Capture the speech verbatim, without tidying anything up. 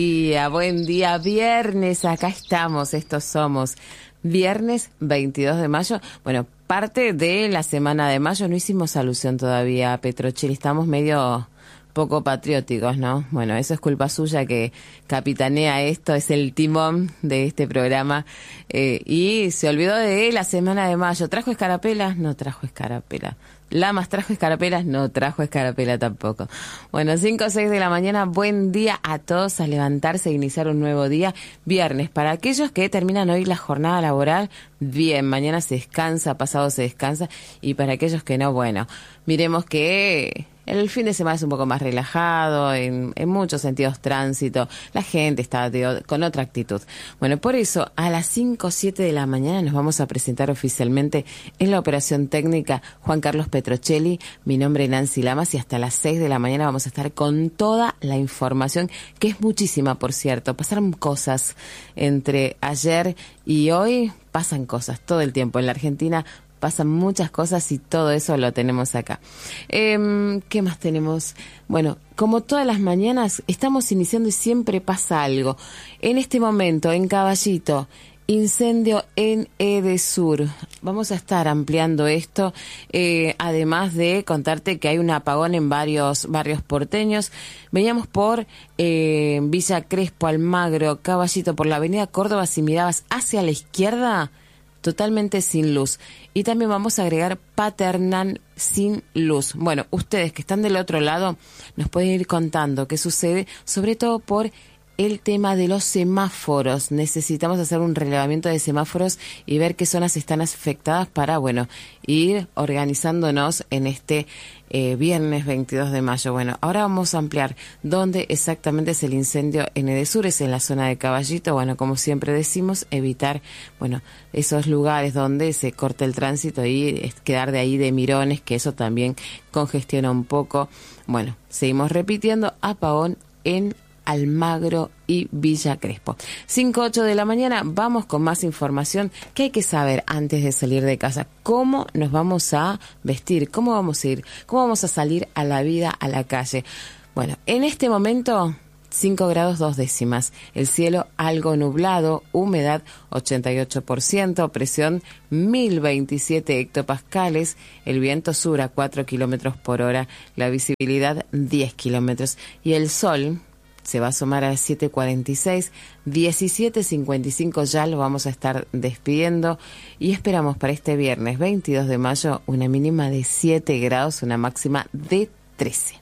Día, buen día, viernes, acá estamos, estos somos, viernes veintidós de mayo, bueno, parte de la semana de mayo, no hicimos alusión todavía a Petrocelli, estamos medio poco patrióticos, ¿no? Bueno, eso es culpa suya que capitanea esto, es el timón de este programa, eh, y se olvidó de la semana de mayo. ¿Trajo escarapelas? No trajo escarapela. Lamas trajo escarapelas, no trajo escarapela tampoco. Bueno, cinco o seis de la mañana, buen día a todos, a levantarse e iniciar un nuevo día, viernes. Para aquellos que terminan hoy la jornada laboral, bien, mañana se descansa, pasado se descansa, y para aquellos que no, bueno, miremos que el fin de semana es un poco más relajado, en, en muchos sentidos tránsito, la gente está de, con otra actitud. Bueno, por eso a las cinco o siete de la mañana nos vamos a presentar oficialmente en la operación técnica Juan Carlos Petrocelli, mi nombre es Nancy Lamas y hasta las seis de la mañana vamos a estar con toda la información, que es muchísima por cierto. Pasaron cosas entre ayer y hoy, pasan cosas todo el tiempo en la Argentina. Pasan muchas cosas y todo eso lo tenemos acá. Eh, ¿Qué más tenemos? Bueno, como todas las mañanas, estamos iniciando y siempre pasa algo. En este momento, en Caballito, incendio en Edesur. Vamos a estar ampliando esto, eh, además de contarte que hay un apagón en varios barrios porteños. Veníamos por eh, Villa Crespo, Almagro, Caballito, por la avenida Córdoba, si mirabas hacia la izquierda, totalmente sin luz. Y también vamos a agregar Paternal sin luz. Bueno, ustedes que están del otro lado nos pueden ir contando qué sucede, sobre todo por el tema de los semáforos. Necesitamos hacer un relevamiento de semáforos y ver qué zonas están afectadas para, bueno, ir organizándonos en este eh, viernes veintidós de mayo. Bueno, ahora vamos a ampliar dónde exactamente es el incendio en Edesur, es en la zona de Caballito. Bueno, como siempre decimos, evitar, bueno, esos lugares donde se corta el tránsito y quedar de ahí de mirones, que eso también congestiona un poco. Bueno, seguimos repitiendo, apagón en Almagro y Villa Crespo. cinco ocho de la mañana, vamos con más información que hay que saber antes de salir de casa. ¿Cómo nos vamos a vestir? ¿Cómo vamos a ir? ¿Cómo vamos a salir a la vida, a la calle? Bueno, en este momento, cinco grados dos décimas. El cielo algo nublado, humedad ochenta y ocho por ciento, presión mil veintisiete hectopascales, el viento sur a cuatro kilómetros por hora, la visibilidad diez kilómetros y el sol se va a asomar a las siete cuarenta y seis, diecisiete cincuenta y cinco ya lo vamos a estar despidiendo y esperamos para este viernes veintidós de mayo una mínima de siete grados, una máxima de trece.